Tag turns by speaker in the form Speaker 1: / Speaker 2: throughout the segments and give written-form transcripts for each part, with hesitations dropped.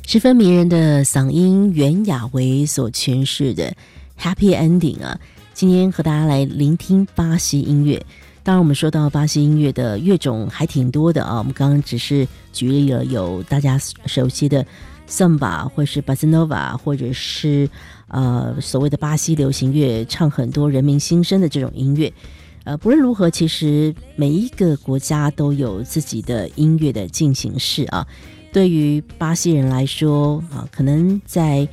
Speaker 1: 十分迷人的嗓音，袁娅维所诠释的 Happy Ending 啊。今天和大家来聆听巴西音乐。当然我们说到巴西音乐的乐种还挺多的啊，我们刚刚只是举例了有大家熟悉的 Samba 或是 Bossa Nova 或者是所谓的巴西流行乐，唱很多人民心声的这种音乐。不论如何，其实每一个国家都有自己的音乐的进行式啊。对于巴西人来说可能在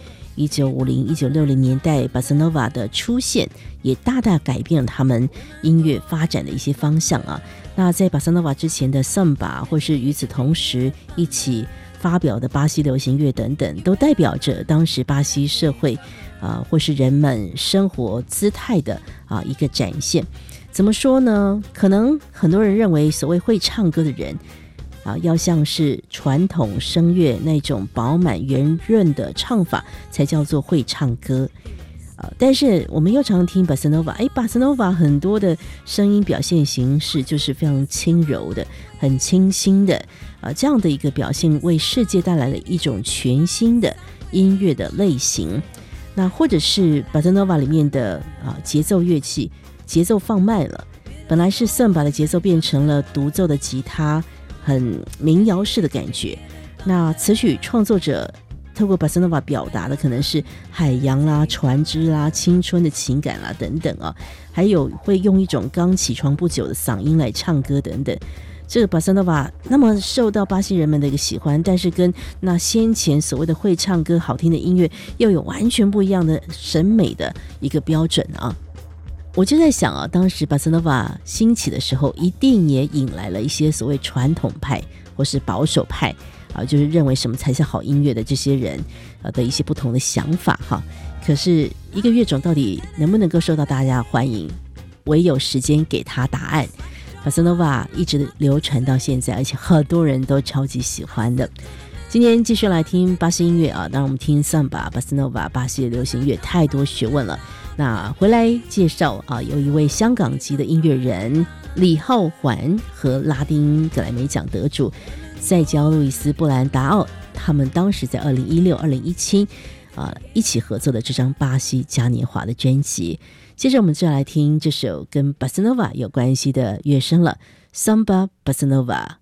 Speaker 1: 1950、1960年代 Bossa Nova 的出现也大大改变了他们音乐发展的一些方向啊。那在 Bossa Nova 之前的 Samba 或是与此同时一起发表的巴西流行乐等等，都代表着当时巴西社会或是人们生活姿态的一个展现。怎么说呢？可能很多人认为所谓会唱歌的人要像是传统声乐那种饱满圆润的唱法才叫做会唱歌但是我们又常听 Bossa Nova，Bossa Nova 很多的声音表现形式就是非常轻柔的，很清新的这样的一个表现，为世界带来了一种全新的音乐的类型。那或者是 Bossa Nova 里面的节奏乐器节奏放慢了，本来是 Samba 的节奏变成了独奏的吉他，很民谣式的感觉。那词曲创作者透过 Bossa Nova 表达的可能是海洋啦、船只啦、青春的情感啦等等还有会用一种刚起床不久的嗓音来唱歌等等。这个 Bossa Nova 那么受到巴西人们的一个喜欢，但是跟那先前所谓的会唱歌好听的音乐又有完全不一样的审美的一个标准我就在想当时 Bossa Nova 兴起的时候，一定也引来了一些所谓传统派或是保守派就是认为什么才是好音乐的这些人的一些不同的想法可是一个乐种到底能不能够受到大家欢迎，唯有时间给他答案。Bossa Nova 一直流传到现在，而且很多人都超级喜欢的。今天继续来听巴西音乐当然我们听 Samba、Bossa Nova 巴西的流行乐太多学问了。那回来介绍有一位香港籍的音乐人李浩环和拉丁格莱美奖得主塞娇路易斯布兰达奥，他们当时在2016、2017一起合作的这张巴西嘉年华的专辑。接着我们就来听这首跟 Bossa Nova 有关系的乐声了， Samba Bossa Nova。